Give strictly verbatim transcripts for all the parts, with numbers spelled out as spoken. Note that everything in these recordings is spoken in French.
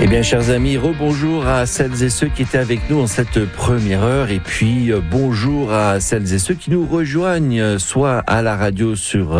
Eh bien, chers amis, rebonjour à celles et ceux qui étaient avec nous en cette première heure. Et puis, bonjour à celles et ceux qui nous rejoignent, soit à la radio sur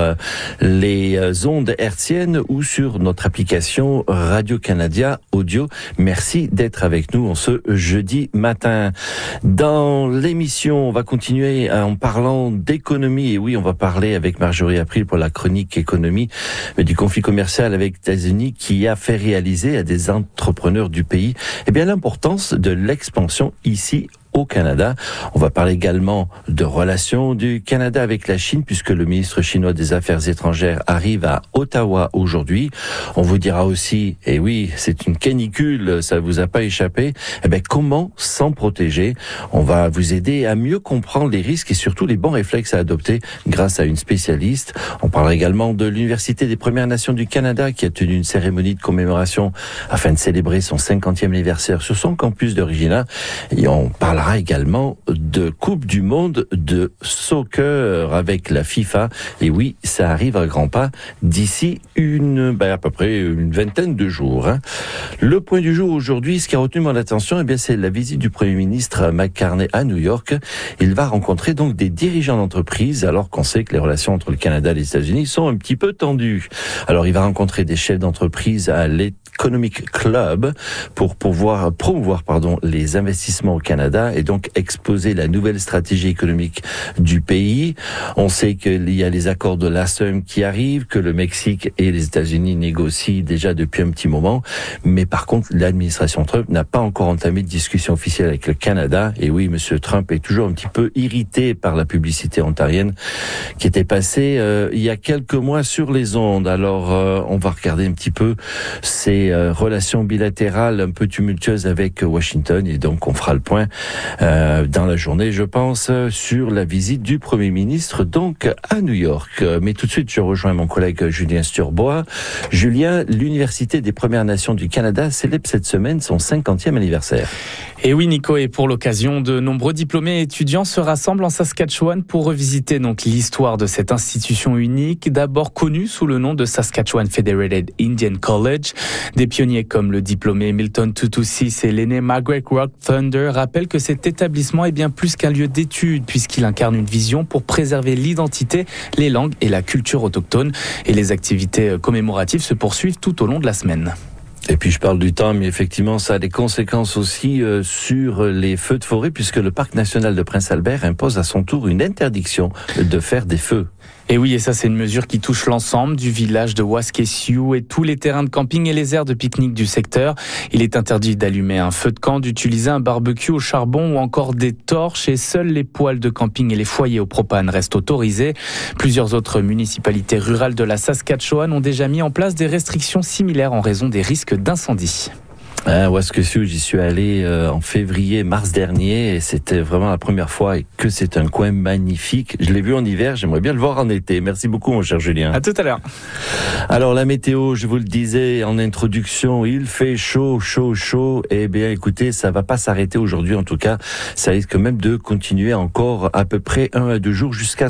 les ondes hertziennes ou sur notre application Radio-Canada Audio. Merci d'être avec nous en ce jeudi matin. Dans l'émission, on va continuer en parlant d'économie. Et oui, on va parler avec Marjorie April pour la chronique économie du conflit commercial avec les États-Unis qui a fait réaliser à des entrepreneurs du pays, eh bien l'importance de l'expansion ici au Canada. On va parler également de relations du Canada avec la Chine, puisque le ministre chinois des Affaires étrangères arrive à Ottawa aujourd'hui. On vous dira aussi, et oui, c'est une canicule, ça vous a pas échappé, eh bien comment s'en protéger. On va vous aider à mieux comprendre les risques et surtout les bons réflexes à adopter grâce à une spécialiste. On parlera également de l'Université des Premières Nations du Canada qui a tenu une cérémonie de commémoration afin de célébrer son cinquantième anniversaire sur son campus de Regina. Et on parlera également de Coupe du Monde de soccer avec la FIFA. Et oui, ça arrive à grands pas d'ici une, ben à peu près une vingtaine de jours. Hein. Le point du jour aujourd'hui, ce qui a retenu mon attention, eh bien, c'est la visite du Premier ministre Mike Carney à New York. Il va rencontrer donc des dirigeants d'entreprise, alors qu'on sait que les relations entre le Canada et les États-Unis sont un petit peu tendues. Alors, il va rencontrer des chefs d'entreprise à l'Economic Club pour pouvoir promouvoir, pardon, les investissements au Canada et donc exposer la nouvelle stratégie économique du pays. On sait qu'il y a les accords de l'A S E M qui arrivent, que le Mexique et les États-Unis négocient déjà depuis un petit moment. Mais par contre, l'administration Trump n'a pas encore entamé de discussion officielle avec le Canada. Et oui, Monsieur Trump est toujours un petit peu irrité par la publicité ontarienne qui était passée euh, il y a quelques mois sur les ondes. Alors, euh, on va regarder un petit peu ces euh, relations bilatérales un peu tumultueuses avec Washington. Et donc, on fera le point Euh, dans la journée, je pense, sur la visite du Premier ministre, donc, à New York. Mais tout de suite, je rejoins mon collègue Julien Sturbois. Julien, l'Université des Premières Nations du Canada célèbre cette semaine son cinquantième anniversaire. Et oui, Nico, et pour l'occasion, de nombreux diplômés et étudiants se rassemblent en Saskatchewan pour revisiter donc l'histoire de cette institution unique, d'abord connue sous le nom de Saskatchewan Federated Indian College. Des pionniers comme le diplômé Milton Tutusis et l'aîné Margaret Rock Thunder rappellent que cet établissement est bien plus qu'un lieu d'études puisqu'il incarne une vision pour préserver l'identité, les langues et la culture autochtone. Et les activités commémoratives se poursuivent tout au long de la semaine. Et puis je parle du temps, mais effectivement, ça a des conséquences aussi euh, sur les feux de forêt, puisque le parc national de Prince-Albert impose à son tour une interdiction de faire des feux. Et oui, et ça c'est une mesure qui touche l'ensemble du village de Waskesiu et tous les terrains de camping et les aires de pique-nique du secteur. Il est interdit d'allumer un feu de camp, d'utiliser un barbecue au charbon ou encore des torches, et seuls les poêles de camping et les foyers au propane restent autorisés. Plusieurs autres municipalités rurales de la Saskatchewan ont déjà mis en place des restrictions similaires en raison des risques d'incendie. Hein, Waskesiu, j'y suis allé euh, en février, mars dernier, et c'était vraiment la première fois et que c'est un coin magnifique. Je l'ai vu en hiver, j'aimerais bien le voir en été. Merci beaucoup, mon cher Julien. À tout à l'heure. Alors, la météo, je vous le disais en introduction, il fait chaud, chaud, chaud. Eh bien, écoutez, ça va pas s'arrêter aujourd'hui, en tout cas. Ça risque même de continuer encore à peu près un à deux jours jusqu'à